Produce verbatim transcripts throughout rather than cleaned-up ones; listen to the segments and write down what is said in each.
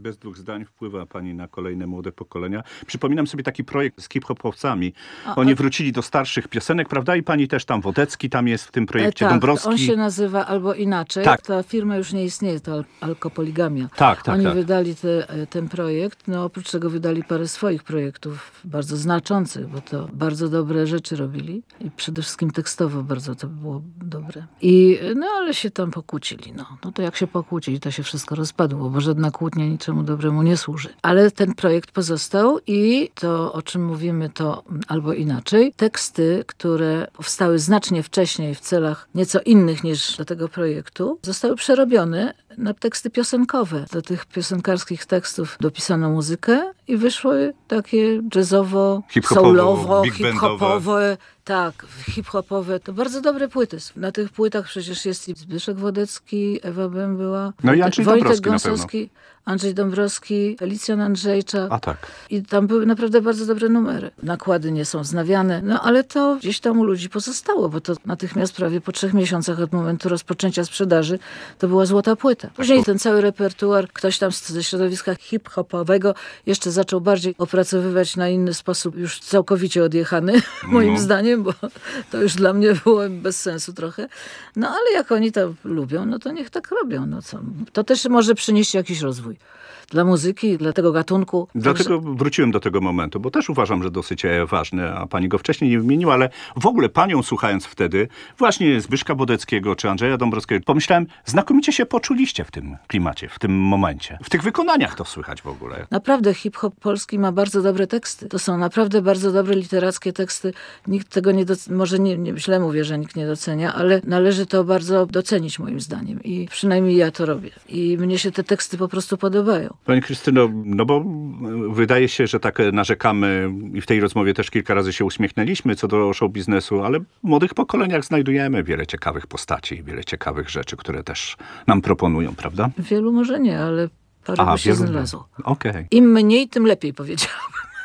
bez dwóch zdań wpływa pani na kolejne młode pokolenia. Przypominam sobie taki projekt z hip-hopowcami. A, Oni a... wrócili do starszych piosenek, prawda? I pani też tam, Wodecki tam jest w tym projekcie, e, tak, Dąbrowski. On się nazywa albo inaczej. Tak. Ta firma już nie istnieje, to al- Alkopoligamia. Tak, tak, Oni tak. wydali te, ten projekt. No oprócz tego wydali parę swoich projektów, bardzo znaczących, bo to bardzo dobre rzeczy robili. I przede wszystkim tekstowo bardzo to było dobre. I no ale się tam pokłócili. No, no to jak się pokłócili, to się wszystko rozpadło, bo żadna kłótnia niczemu dobremu nie służy. Ale ten projekt pozostał i to, o czym mówimy, to albo inaczej. Teksty, które powstały znacznie wcześniej w celach nieco innych niż do tego projektu, zostały przerobione na teksty piosenkowe. Do tych piosenkarskich tekstów dopisano muzykę i wyszły takie jazzowo, Hip-hopowo, soulowo, big hip-hopowe. Tak, hip-hopowe. To bardzo dobre płyty. Na tych płytach przecież jest i Zbyszek Wodecki, Ewa Bem była, No i Andrzej Wojtek Dąbrowski na pewno. Gąsowski, Andrzej Dąbrowski, Felicjan Andrzejczak. A tak. I tam były naprawdę bardzo dobre numery. Nakłady nie są wznawiane, no ale to gdzieś tam u ludzi pozostało, bo to natychmiast prawie po trzech miesiącach od momentu rozpoczęcia sprzedaży to była złota płyta. Później ten cały repertuar ktoś tam ze środowiska hip-hopowego jeszcze zaczął bardziej opracowywać na inny sposób, już całkowicie odjechany, moim No. zdaniem, bo to już dla mnie było bez sensu trochę. No ale jak oni to lubią, no to niech tak robią. No co? To też może przynieść jakiś rozwój dla muzyki, dla tego gatunku. Dlatego wróciłem do tego momentu, bo też uważam, że dosyć e, ważny, a pani go wcześniej nie wymieniła, ale w ogóle panią słuchając wtedy, właśnie Zbyszka Wodeckiego czy Andrzeja Dąbrowskiego, pomyślałem, znakomicie się poczuliście w tym klimacie, w tym momencie. W tych wykonaniach to słychać w ogóle. Naprawdę hip-hop polski ma bardzo dobre teksty. To są naprawdę bardzo dobre literackie teksty. Nikt tego nie docenia, może nie, nie, źle mówię, że nikt nie docenia, ale należy to bardzo docenić moim zdaniem. I przynajmniej ja to robię. I mnie się te teksty po prostu podobają. Pani Krystyno, no bo wydaje się, że tak narzekamy i w tej rozmowie też kilka razy się uśmiechnęliśmy co do show biznesu, ale w młodych pokoleniach znajdujemy wiele ciekawych postaci, wiele ciekawych rzeczy, które też nam proponują, prawda? Wielu może nie, ale parę Aha, by się wielu... znalazło. Okej. Im mniej, tym lepiej powiedziałabym.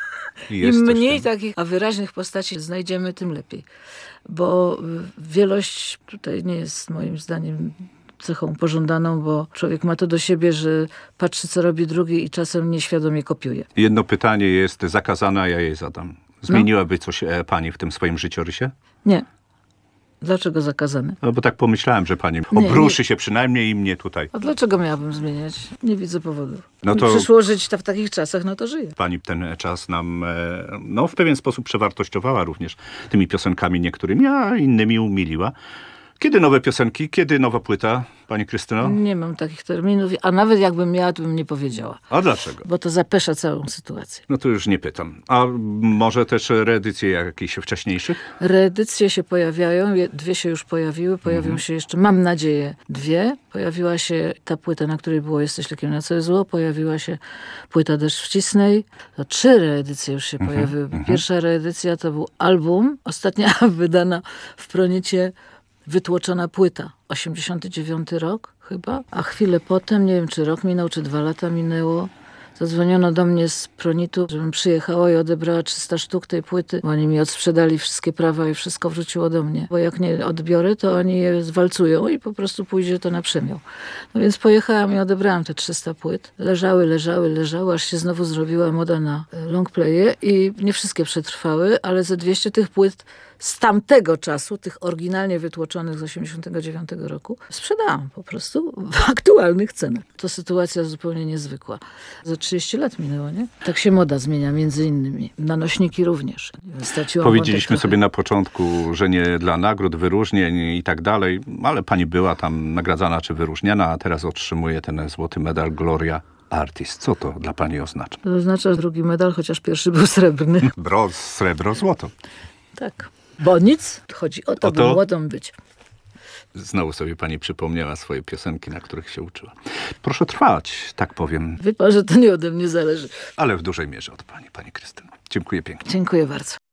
Jest Im coś mniej w tym. takich a wyraźnych postaci znajdziemy, tym lepiej. Bo wielość tutaj nie jest moim zdaniem cechą pożądaną, bo człowiek ma to do siebie, że patrzy, co robi drugi i czasem nieświadomie kopiuje. Jedno pytanie jest zakazane, a ja je zadam. Zmieniłaby coś e, pani w tym swoim życiorysie? Nie. Dlaczego zakazane? No bo tak pomyślałem, że pani Nie, obruszy nie. się przynajmniej i mnie tutaj. A dlaczego miałabym zmieniać? Nie widzę powodu. No to- Przyszło żyć ta- w takich czasach, no to żyję. Pani ten czas nam e, no, w pewien sposób przewartościowała również tymi piosenkami niektórymi, a innymi umiliła. Kiedy nowe piosenki? Kiedy nowa płyta, pani Krystyno? Nie mam takich terminów, a nawet jakbym miała, to bym nie powiedziała. A dlaczego? Bo to zapesza całą sytuację. No to już nie pytam. A może też reedycje jakichś wcześniejszych? Reedycje się pojawiają, je- dwie się już pojawiły, pojawią Mhm. się jeszcze, mam nadzieję, dwie. Pojawiła się ta płyta, na której było Jesteś lekiem na całe zło, pojawiła się płyta Deszcz wcisnej. To trzy reedycje już się Mhm, pojawiły. Pierwsza reedycja to był album, ostatnia wydana w Pronicie, wytłoczona płyta. osiemdziesiąty dziewiąty rok chyba, a chwilę potem, nie wiem czy rok minął, czy dwa lata minęło, zadzwoniono do mnie z Pronitu, żebym przyjechała i odebrała trzysta sztuk tej płyty. Oni mi odsprzedali wszystkie prawa i wszystko wróciło do mnie. Bo jak nie odbiorę, to oni je zwalcują i po prostu pójdzie to na przemiał. No więc pojechałam i odebrałam te trzysta płyt. Leżały, leżały, leżały, aż się znowu zrobiła moda na longplaye i nie wszystkie przetrwały, ale ze dwieście tych płyt z tamtego czasu, tych oryginalnie wytłoczonych z osiemdziesiątego dziewiątego roku, sprzedałam po prostu w aktualnych cenach. To sytuacja zupełnie niezwykła. Za trzydzieści lat minęło, nie? Tak się moda zmienia między innymi. Na nośniki również. Straciłam Powiedzieliśmy wątek sobie na początku, że nie dla nagród, wyróżnień i tak dalej, ale pani była tam nagradzana czy wyróżniana, a teraz otrzymuje ten złoty medal Gloria Artist. Co to dla pani oznacza? To oznacza drugi medal, chociaż pierwszy był srebrny. Brąz, srebro, złoto. Tak. Bo nic, chodzi o to, O by to? młodą być. Znowu sobie pani przypomniała swoje piosenki, na których się uczyła. Proszę trwać, tak powiem, Wie pan, że to nie ode mnie zależy. ale w dużej mierze od pani, pani Krystyno. Dziękuję pięknie. Dziękuję bardzo.